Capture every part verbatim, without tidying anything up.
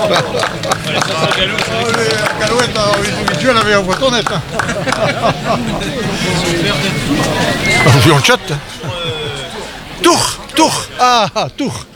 Calouette, tu l'avais en bretonette. Oui, on chatte. Tour, tour. Ah, ah, tour.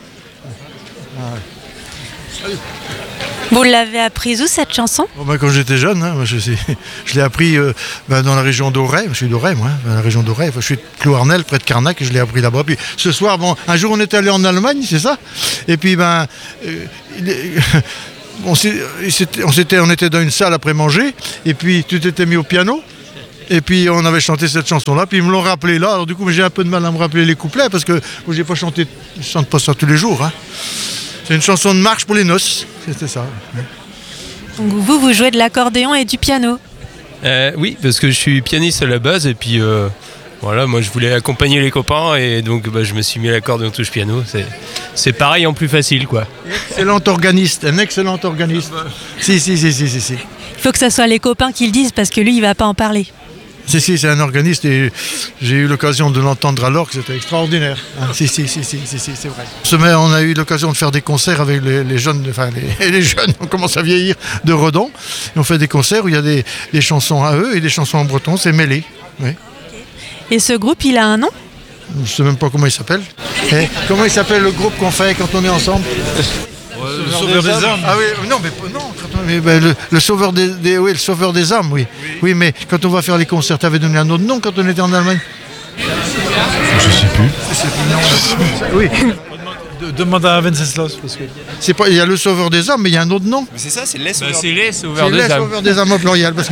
Vous l'avez apprise où cette chanson? Bon, ben, quand j'étais jeune, hein, moi, je, sais, je l'ai appris euh, ben, dans la région d'Auray. Je suis d'Auray, moi, hein, dans la région d'Auray. Enfin, je suis de Plouarnel, près de Carnac, et je l'ai appris là-bas. Puis ce soir, bon, un jour, on était allé en Allemagne, c'est ça. Et puis, ben, euh, il est, on, s'est, on, s'était, on était dans une salle après manger, et puis tout était mis au piano. Et puis on avait chanté cette chanson-là, puis ils me l'ont rappelé là. Alors du coup, j'ai un peu de mal à me rappeler les couplets parce que moi, j'ai pas chanté, je chante pas ça tous les jours. Hein. C'est une chanson de marche pour les noces, c'était ça. Donc vous, vous jouez de l'accordéon et du piano? euh, Oui, parce que je suis pianiste à la base et puis euh, voilà, moi je voulais accompagner les copains et donc bah, je me suis mis à l'accordéon touche piano. C'est, c'est pareil en plus facile, quoi. Excellent organiste, un excellent organiste. Si, si, si, si, si, si. Il faut que ce soit les copains qui le disent parce que lui, il va pas en parler. Si, si, c'est un organiste et j'ai eu l'occasion de l'entendre alors que c'était extraordinaire. Hein, si, si, si, si, si, si, c'est vrai. Semaine, on a eu l'occasion de faire des concerts avec les, les jeunes, enfin les, les jeunes, on commence à vieillir, de Redon. Et on fait des concerts où il y a des, des chansons à eux et des chansons en breton, c'est mêlé. Oui. Et ce groupe, il a un nom? Je ne sais même pas comment il s'appelle. Et comment il s'appelle le groupe qu'on fait quand on est ensemble? Le Sauveur des âmes. Ah oui, non, mais non, mais, ben, le, le Sauveur des, des, oui, le Sauveur des âmes, oui. oui. Oui, mais quand on va faire les concerts, tu avais donné un autre nom quand on était en Allemagne? Je sais plus. Oui. Demande à Venceslas parce que. C'est pas, il y a le Sauveur des âmes, mais il y a un autre nom. Mais c'est ça, c'est les Sauveurs. Bah, c'est les Sauveurs C'est des les âmes. Sauveurs des âmes au pluriel, parce que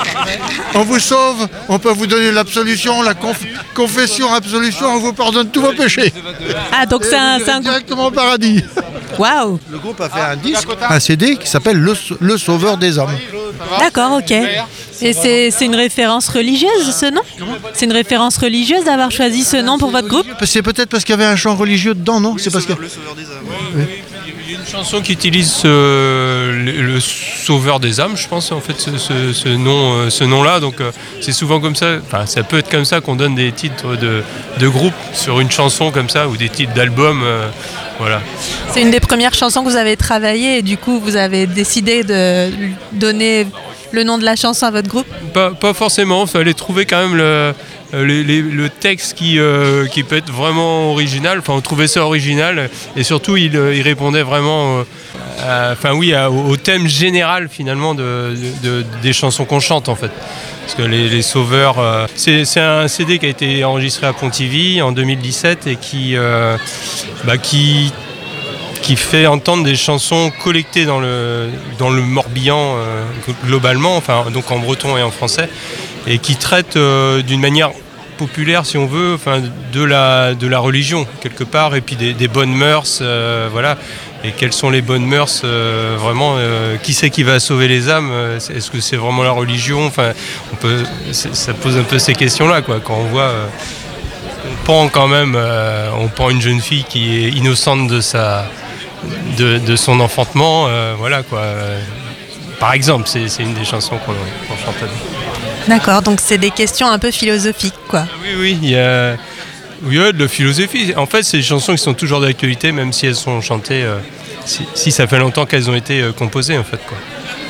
on vous sauve, on peut vous donner l'absolution, la conf, confession, absolution, on vous pardonne tous vos péchés. Ah, donc c'est un, c'est un groupe. Directement au paradis. Waouh! Le groupe a fait un disque, un C D qui s'appelle le, le Sauveur des âmes. D'accord, ok. Et c'est, c'est une référence religieuse, ce nom? C'est une référence religieuse d'avoir choisi ce nom pour votre groupe? C'est peut-être parce qu'il y avait un chant religieux dedans, non? C'est parce que. Le Sauveur des âmes. Oui, oui. Il y a une chanson qui utilise euh, le, le Sauveur des âmes, je pense, en fait, ce, ce, ce, nom, euh, ce nom-là. Donc, euh, c'est souvent comme ça, enfin, ça peut être comme ça qu'on donne des titres de, de groupe sur une chanson comme ça, ou des titres d'albums, euh, voilà. C'est une des premières chansons que vous avez travaillées et du coup, vous avez décidé de donner le nom de la chanson à votre groupe? Pas, pas forcément, il fallait trouver quand même le, le, le, le texte qui, euh, qui peut être vraiment original. Enfin, on trouvait ça original et surtout, il, il répondait vraiment euh, à, enfin, oui, à, au thème général finalement de, de, de, des chansons qu'on chante en fait. Parce que les, les Sauveurs, euh, c'est, c'est un C D qui a été enregistré à Pontivy en deux mille dix-sept et qui, euh, bah, qui qui fait entendre des chansons collectées dans le, dans le Morbihan euh, globalement, enfin, donc en breton et en français, et qui traite euh, d'une manière populaire, si on veut, enfin, de, la, de la religion, quelque part, et puis des, des bonnes mœurs, euh, voilà. Et quelles sont les bonnes mœurs, euh, vraiment, euh, qui c'est qui va sauver les âmes? Est-ce que c'est vraiment la religion? Enfin, on peut, ça pose un peu ces questions-là, quoi, quand on voit... Euh, on pend quand même, euh, on pend une jeune fille qui est innocente de sa... De, de son enfantement, euh, voilà quoi. Euh, par exemple, c'est, c'est une des chansons qu'on, qu'on chante. D'accord, donc c'est des questions un peu philosophiques, quoi. Oui, oui, il y a, il y a de la philosophie. En fait, c'est des chansons qui sont toujours d'actualité, même si elles sont chantées, euh, si, si ça fait longtemps qu'elles ont été euh, composées, en fait, quoi.